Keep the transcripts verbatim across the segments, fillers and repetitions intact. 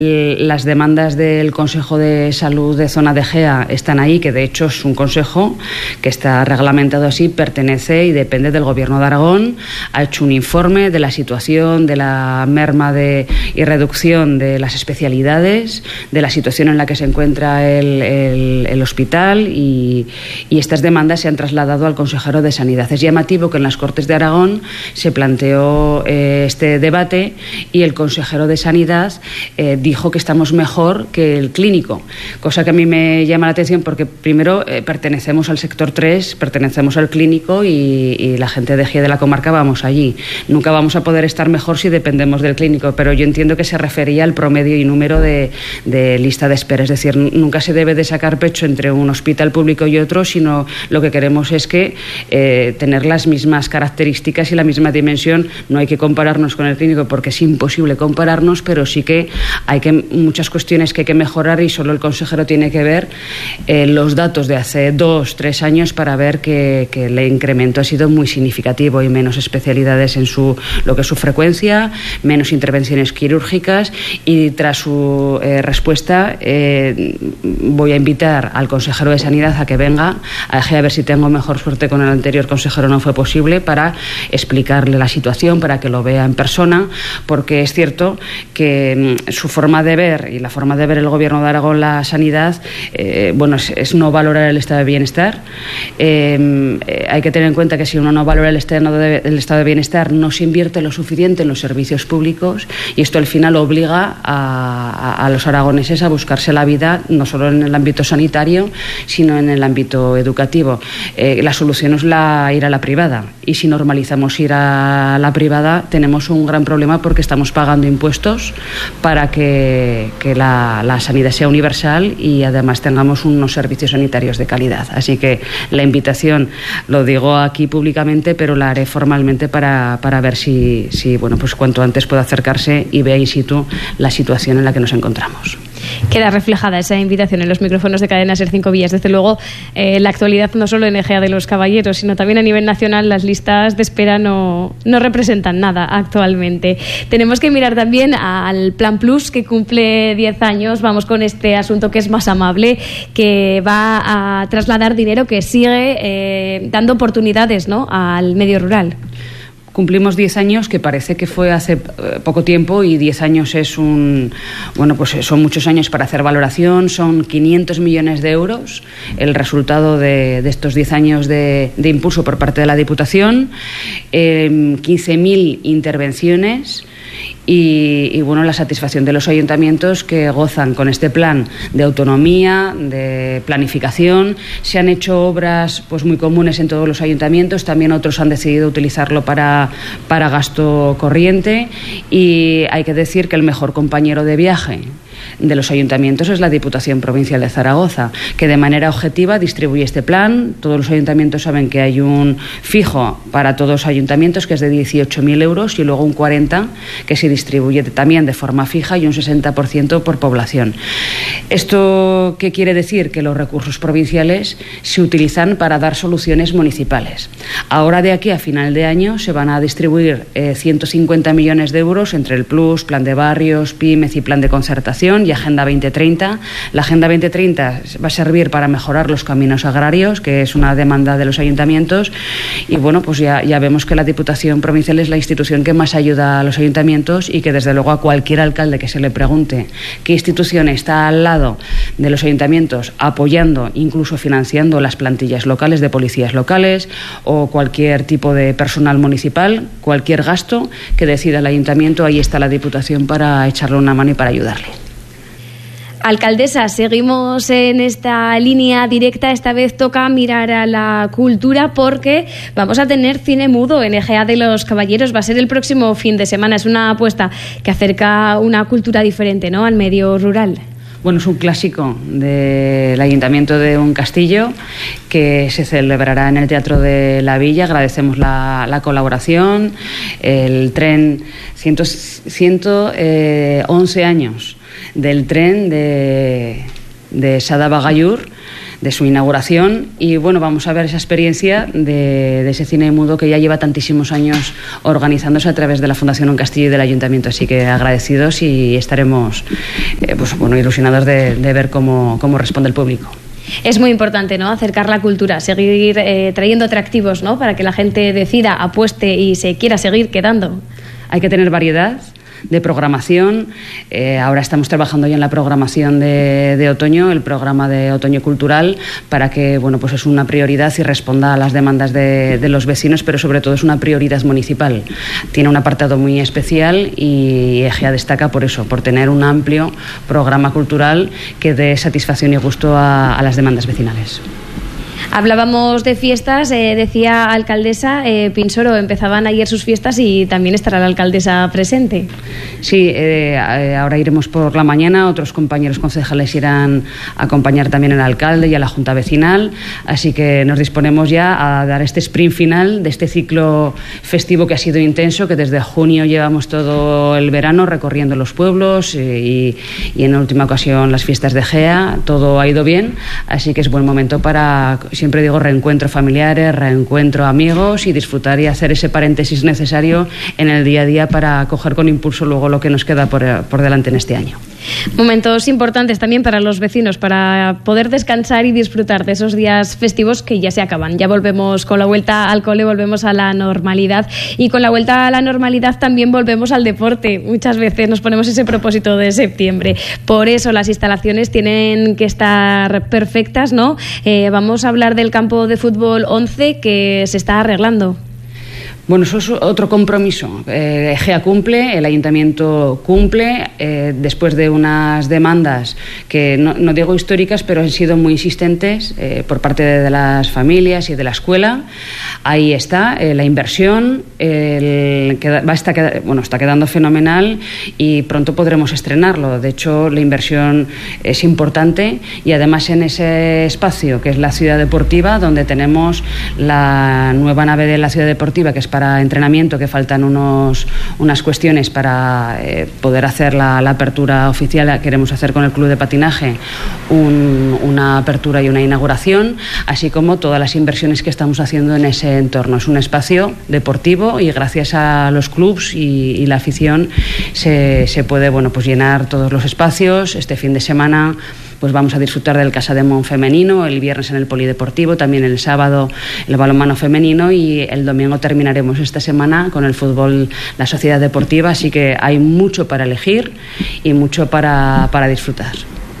Las demandas del Consejo de Salud de Zona de Gea están ahí, que de hecho es un consejo que está reglamentado así, pertenece y depende del Gobierno de Aragón. Ha hecho un informe de la situación, de la merma de, y reducción de las especialidades, de la situación en la que se encuentra el, el, el hospital y, y estas demandas se han trasladado al consejero de Sanidad. Es llamativo que en las Cortes de Aragón se planteó eh, este debate y el consejero de Sanidad eh, dijo que estamos mejor que el clínico, cosa que a mí me llama la atención porque primero eh, pertenecemos al sector tres, pertenecemos al clínico y, y la gente de Gea de la comarca vamos allí. Nunca vamos a poder estar mejor si dependemos del clínico, pero yo entiendo que se refería al promedio y número de, de lista de espera, es decir, nunca se debe de sacar pecho entre un hospital público y otro, sino lo que queremos es que eh, tener las mismas características y la misma dimensión. No hay que compararnos con el clínico porque es imposible compararnos, pero sí que hay que muchas cuestiones que hay que mejorar y solo el consejero tiene que ver eh, los datos de hace dos, tres años para ver que, que el incremento ha sido muy significativo y menos especialidades en su lo que es su frecuencia, menos intervenciones quirúrgicas y tras su eh, respuesta eh, voy a invitar al consejero de Sanidad a que venga a, a ver si tengo mejor suerte con el anterior consejero, no fue posible, para explicarle la situación, para que lo vea en persona, porque es cierto que mm, su forma de ver y la forma de ver el Gobierno de Aragón la sanidad, eh, bueno, es, es no valorar el estado de bienestar. Eh, eh, hay que tener en cuenta que si uno no valora el estado de, el estado de bienestar, no se invierte lo suficiente en los servicios públicos y esto al final obliga a, a, a los aragoneses a buscarse la vida no solo en el ámbito sanitario, sino en el ámbito educativo. Eh, la solución es la, ir a la privada y si normalizamos ir a la privada tenemos un gran problema porque estamos pagando impuestos para que que la, la sanidad sea universal y además tengamos unos servicios sanitarios de calidad. Así que la invitación, lo digo aquí públicamente, pero la haré formalmente para, para ver si, si bueno, pues cuanto antes pueda acercarse y vea in situ la situación en la que nos encontramos. Queda reflejada esa invitación en los micrófonos de Cadena Ser Cinco Vías. Desde luego, eh, la actualidad no solo en Gea de los Caballeros, sino también a nivel nacional, las listas de espera no, no representan nada actualmente. Tenemos que mirar también al Plan Plus, que cumple diez años. Vamos con este asunto que es más amable, que va a trasladar dinero que sigue eh, dando oportunidades, ¿no?, al medio rural. Cumplimos diez años, que parece que fue hace poco tiempo, y diez años es un, bueno, pues son muchos años para hacer valoración. Son quinientos millones de euros el resultado de, de estos diez años de, de impulso por parte de la Diputación, eh, quince mil intervenciones. Y, y bueno, la satisfacción de los ayuntamientos que gozan con este plan de autonomía, de planificación. Se han hecho obras pues muy comunes en todos los ayuntamientos, también otros han decidido utilizarlo para, para gasto corriente y hay que decir que el mejor compañero de viaje de los ayuntamientos es la Diputación Provincial de Zaragoza, que de manera objetiva distribuye este plan. Todos los ayuntamientos saben que hay un fijo para todos los ayuntamientos que es de dieciocho mil euros y luego un cuarenta que se distribuye también de forma fija y un sesenta por ciento por población. ¿Esto qué quiere decir? Que los recursos provinciales se utilizan para dar soluciones municipales. Ahora, de aquí a final de año, se van a distribuir eh, ciento cincuenta millones de euros entre el Plus, Plan de Barrios, Pymes y Plan de Concertación y Agenda veinte treinta. La Agenda veinte treinta va a servir para mejorar los caminos agrarios, que es una demanda de los ayuntamientos, y bueno, pues ya, ya vemos que la Diputación Provincial es la institución que más ayuda a los ayuntamientos y que desde luego a cualquier alcalde que se le pregunte qué institución está al lado de los ayuntamientos apoyando, incluso financiando las plantillas locales de policías locales o cualquier tipo de personal municipal, cualquier gasto que decida el ayuntamiento, ahí está la Diputación para echarle una mano y para ayudarle. Alcaldesa, seguimos en esta línea directa. Esta vez toca mirar a la cultura porque vamos a tener cine mudo en Gea de los Caballeros. Va a ser el próximo fin de semana. Es una apuesta que acerca una cultura diferente, ¿no?, al medio rural. Bueno, es un clásico del Ayuntamiento de Un Castillo que se celebrará en el Teatro de la Villa. Agradecemos la, la colaboración. El tren, ciento once años del tren de, de Sada Bagayur, de su inauguración. Y bueno, vamos a ver esa experiencia de, de ese cine mudo que ya lleva tantísimos años organizándose a través de la Fundación Un Castillo y del Ayuntamiento. Así que agradecidos y estaremos eh, pues, bueno, ilusionados de, de ver cómo, cómo responde el público. Es muy importante, ¿no?, acercar la cultura, seguir eh, trayendo atractivos, ¿no?, para que la gente decida, apueste y se quiera seguir quedando. Hay que tener variedad de programación. Eh, ahora estamos trabajando ya en la programación de, de otoño, el programa de otoño cultural, para que, bueno, pues es una prioridad y responda a las demandas de, de los vecinos, pero sobre todo es una prioridad municipal. Tiene un apartado muy especial y Egea destaca por eso, por tener un amplio programa cultural que dé satisfacción y gusto a, a las demandas vecinales. Hablábamos de fiestas, eh, decía alcaldesa eh, Pinsoro, empezaban ayer sus fiestas y también estará la alcaldesa presente. Sí, eh, ahora iremos por la mañana, otros compañeros concejales irán a acompañar también al alcalde y a la Junta Vecinal, así que nos disponemos ya a dar este sprint final de este ciclo festivo que ha sido intenso, que desde junio llevamos todo el verano recorriendo los pueblos eh, y, y en última ocasión las fiestas de Egea. Todo ha ido bien, así que es buen momento para, siempre digo, reencuentro familiares, reencuentro amigos y disfrutar y hacer ese paréntesis necesario en el día a día para coger con impulso luego lo que nos queda por, por delante en este año. Momentos importantes también para los vecinos, para poder descansar y disfrutar de esos días festivos que ya se acaban. Ya volvemos con la vuelta al cole, volvemos a la normalidad y con la vuelta a la normalidad también volvemos al deporte. Muchas veces nos ponemos ese propósito de septiembre. Por eso las instalaciones tienen que estar perfectas, ¿no? Eh, vamos a hablar del campo de fútbol once que se está arreglando. Bueno, eso es otro compromiso. Eh, Egea cumple, el Ayuntamiento cumple, eh, después de unas demandas que no, no digo históricas, pero han sido muy insistentes eh, por parte de, de las familias y de la escuela. Ahí está eh, la inversión, el, que va, está, bueno, está quedando fenomenal y pronto podremos estrenarlo. De hecho, la inversión es importante y además en ese espacio que es la ciudad deportiva, donde tenemos la nueva nave de la ciudad deportiva, que es para entrenamiento, que faltan unos, unas cuestiones para eh, poder hacer la, la apertura oficial. Queremos hacer con el club de patinaje un, una apertura y una inauguración, así como todas las inversiones que estamos haciendo en ese entorno. Es un espacio deportivo y gracias a los clubs y, y la afición se, se puede, bueno, pues llenar todos los espacios. Este fin de semana pues vamos a disfrutar del Casademón femenino, el viernes en el polideportivo, también el sábado el balonmano femenino y el domingo terminaremos esta semana con el fútbol, la sociedad deportiva, así que hay mucho para elegir y mucho para, para disfrutar.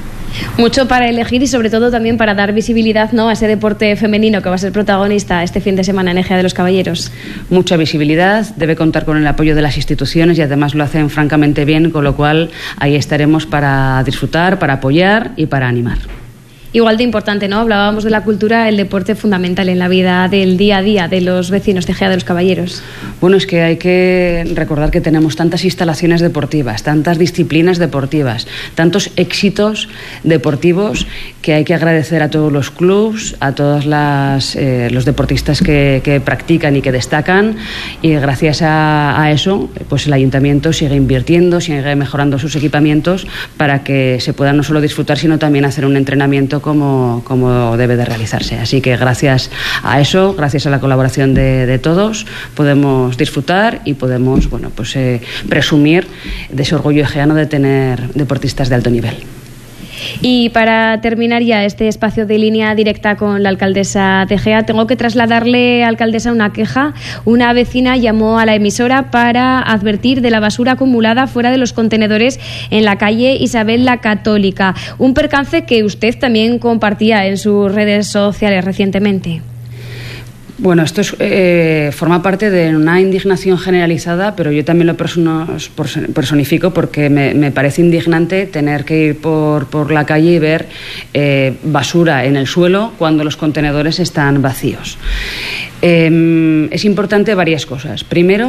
Mucho para elegir y sobre todo también para dar visibilidad, ¿no?, a ese deporte femenino que va a ser protagonista este fin de semana en Egea de los Caballeros. Mucha visibilidad, debe contar con el apoyo de las instituciones y además lo hacen francamente bien, con lo cual ahí estaremos para disfrutar, para apoyar y para animar. Igual de importante, ¿no? Hablábamos de la cultura, el deporte fundamental en la vida del día a día de los vecinos de Egea de los Caballeros. Bueno, es que hay que recordar que tenemos tantas instalaciones deportivas, tantas disciplinas deportivas, tantos éxitos deportivos que hay que agradecer a todos los clubs, a todos las, eh, los deportistas que, que practican y que destacan, y gracias a, a eso pues el Ayuntamiento sigue invirtiendo, sigue mejorando sus equipamientos para que se pueda no solo disfrutar, sino también hacer un entrenamiento Como, como debe de realizarse. Así que gracias a eso, gracias a la colaboración de, de todos, podemos disfrutar y podemos, bueno, pues eh, presumir de ese orgullo egeano de tener deportistas de alto nivel. Y para terminar ya este espacio de línea directa con la alcaldesa de Egea, tengo que trasladarle, alcaldesa, una queja. Una vecina llamó a la emisora para advertir de la basura acumulada fuera de los contenedores en la calle Isabel la Católica. Un percance que usted también compartía en sus redes sociales recientemente. Bueno, esto es, eh, forma parte de una indignación generalizada, pero yo también lo personifico porque me, me parece indignante tener que ir por, por la calle y ver eh, basura en el suelo cuando los contenedores están vacíos. Eh, es importante varias cosas. Primero,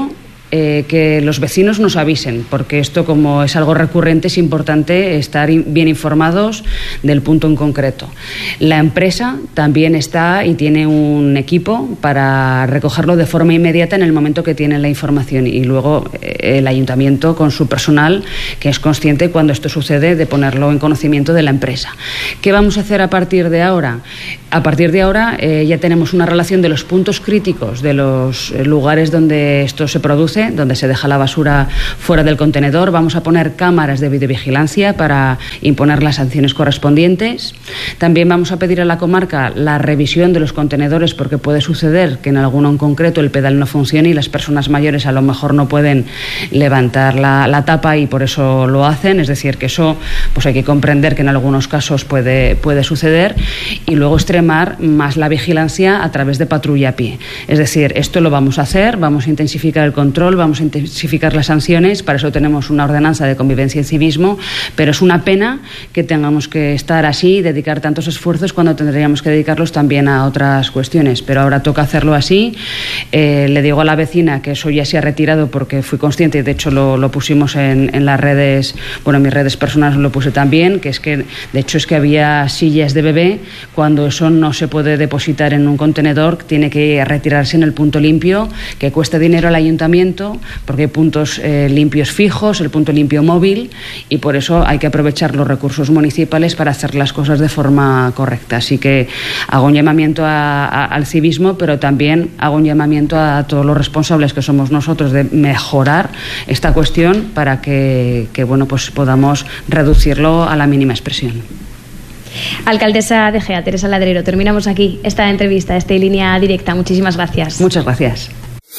eh, que los vecinos nos avisen, porque esto, como es algo recurrente, es importante estar bien informados del punto en concreto. La empresa también está y tiene un equipo para recogerlo de forma inmediata en el momento que tienen la información, y luego eh, el ayuntamiento con su personal, que es consciente cuando esto sucede de ponerlo en conocimiento de la empresa. ¿Qué vamos a hacer a partir de ahora? A partir de ahora eh, ya tenemos una relación de los puntos críticos, de los eh, lugares donde esto se produce, donde se deja la basura fuera del contenedor. Vamos a poner cámaras de videovigilancia para imponer las sanciones correspondientes. También vamos a pedir a la comarca la revisión de los contenedores, porque puede suceder que en alguno en concreto el pedal no funcione y las personas mayores a lo mejor no pueden levantar la, la tapa y por eso lo hacen. Es decir, que eso pues hay que comprender que en algunos casos puede, puede suceder, y luego extremar más la vigilancia a través de patrulla a pie. Es decir, esto lo vamos a hacer, vamos a intensificar el control, vamos a intensificar las sanciones. Para eso tenemos una ordenanza de convivencia y civismo, pero es una pena que tengamos que estar así y dedicar tantos esfuerzos cuando tendríamos que dedicarlos también a otras cuestiones, pero ahora toca hacerlo así. Eh, le digo a la vecina que eso ya se ha retirado, porque fui consciente y de hecho lo, lo pusimos en, en las redes, bueno, en mis redes personales lo puse también, que es que de hecho es que había sillas de bebé, cuando eso no se puede depositar en un contenedor, tiene que retirarse en el punto limpio, que cuesta dinero al ayuntamiento, porque hay puntos eh, limpios fijos, el punto limpio móvil, y por eso hay que aprovechar los recursos municipales para hacer las cosas de forma correcta. Así que hago un llamamiento a, a, al civismo, pero también hago un llamamiento a todos los responsables que somos nosotros de mejorar esta cuestión para que, que bueno, pues podamos reducirlo a la mínima expresión. Alcaldesa de Egea, Teresa Ladrero, terminamos aquí esta entrevista, esta línea directa. Muchísimas gracias. Muchas gracias.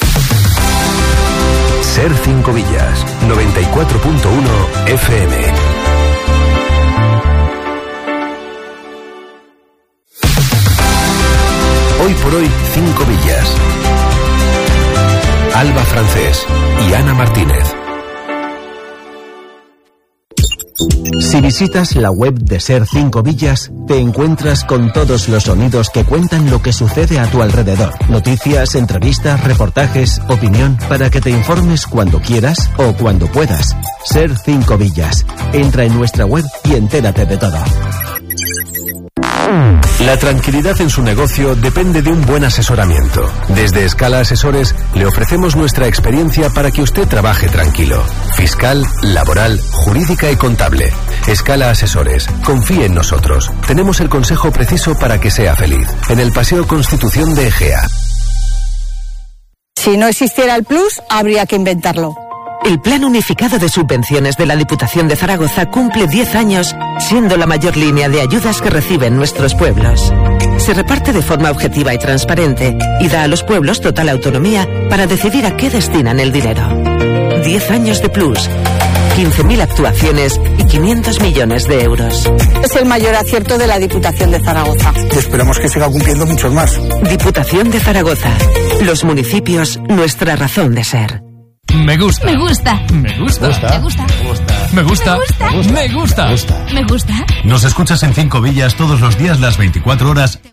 Ser Cinco Villas, noventa y cuatro punto uno F M. Hoy por hoy, Cinco Villas. Alba Francés y Ana Martínez. Si visitas la web de Ser Cinco Villas, te encuentras con todos los sonidos que cuentan lo que sucede a tu alrededor. Noticias, entrevistas, reportajes, opinión, para que te informes cuando quieras o cuando puedas. Ser Cinco Villas. Entra en nuestra web y entérate de todo. La tranquilidad en su negocio depende de un buen asesoramiento. Desde Escala Asesores le ofrecemos nuestra experiencia para que usted trabaje tranquilo. Fiscal, laboral, jurídica y contable. Escala Asesores. Confíe en nosotros. Tenemos el consejo preciso para que sea feliz. En el Paseo Constitución de Egea. Si no existiera el Plus, habría que inventarlo. El Plan Unificado de Subvenciones de la Diputación de Zaragoza cumple diez años, siendo la mayor línea de ayudas que reciben nuestros pueblos. Se reparte de forma objetiva y transparente y da a los pueblos total autonomía para decidir a qué destinan el dinero. diez años de Plus, quince mil actuaciones y quinientos millones de euros. Es el mayor acierto de la Diputación de Zaragoza. Esperamos que siga cumpliendo muchos más. Diputación de Zaragoza. Los municipios, nuestra razón de ser. Me gusta. Me gusta. Me gusta. Me gusta. Me gusta. Me gusta. Me gusta. Me gusta. Nos escuchas en Cinco Villas todos los días, las veinticuatro horas.